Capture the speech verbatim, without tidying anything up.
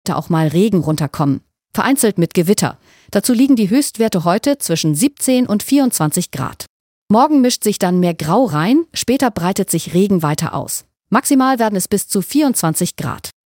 auch mal Regen runterkommen. Vereinzelt mit Gewitter. Dazu liegen die Höchstwerte heute zwischen siebzehn und vierundzwanzig Grad. Morgen mischt sich dann mehr Grau rein, später breitet sich Regen weiter aus. Maximal werden es bis zu vierundzwanzig Grad.